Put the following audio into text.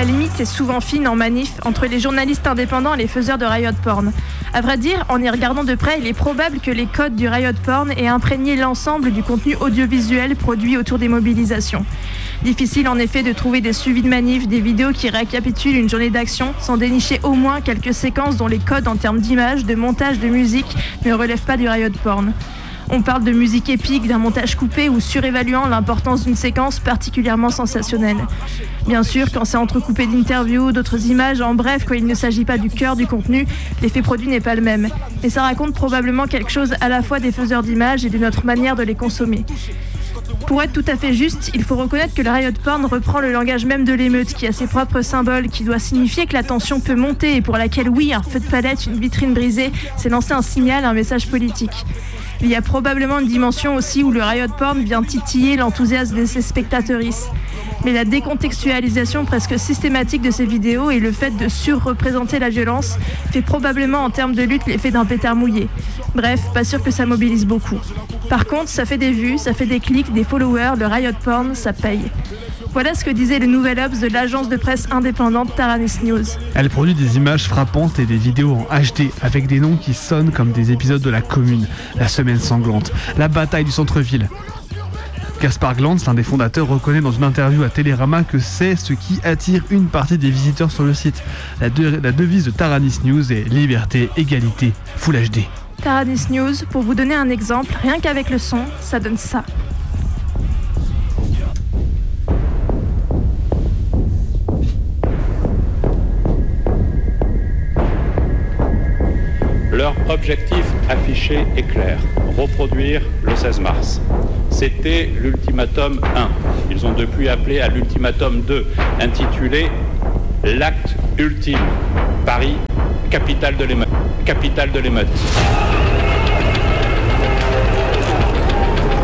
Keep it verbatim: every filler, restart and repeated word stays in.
la limite est souvent fine en manif entre les journalistes indépendants et les faiseurs de riot porn. À vrai dire, en y regardant de près, il est probable que les codes du riot porn aient imprégné l'ensemble du contenu audiovisuel produit autour des mobilisations. Difficile en effet de trouver des suivis de manifs, des vidéos qui récapitulent une journée d'action sans dénicher au moins quelques séquences dont les codes en termes d'image, de montage, de musique ne relèvent pas du riot porn. On parle de musique épique, d'un montage coupé ou surévaluant l'importance d'une séquence particulièrement sensationnelle. Bien sûr, quand c'est entrecoupé d'interviews, d'autres images, en bref, quand il ne s'agit pas du cœur du contenu, l'effet produit n'est pas le même. Mais ça raconte probablement quelque chose à la fois des faiseurs d'images et de notre manière de les consommer. Pour être tout à fait juste, il faut reconnaître que le riot porn reprend le langage même de l'émeute, qui a ses propres symboles, qui doit signifier que la tension peut monter et pour laquelle, oui, un feu de palette, une vitrine brisée, c'est lancer un signal, un message politique. Il y a probablement une dimension aussi où le riot porn vient titiller l'enthousiasme de ses spectatrices. Mais la décontextualisation presque systématique de ces vidéos et le fait de surreprésenter la violence fait probablement en termes de lutte l'effet d'un pétard mouillé. Bref, pas sûr que ça mobilise beaucoup. Par contre, ça fait des vues, ça fait des clics, des followers, le riot porn, ça paye. Voilà ce que disait le Nouvel Obs de l'agence de presse indépendante Taranis News. Elle produit des images frappantes et des vidéos en H D avec des noms qui sonnent comme des épisodes de La Commune, La Semaine Sanglante, La Bataille du Centre-Ville. Gaspard Glantz, l'un des fondateurs, reconnaît dans une interview à Télérama que c'est ce qui attire une partie des visiteurs sur le site. La, de- la devise de Taranis News est liberté, égalité, Full H D. Taranis News, pour vous donner un exemple, rien qu'avec le son, ça donne ça. Leur objectif affiché est clair, reproduire le seize mars. C'était l'ultimatum un. Ils ont depuis appelé à l'ultimatum deux, intitulé « L'acte ultime. Paris, capitale de l'émeute. Capitale de l'émeute. »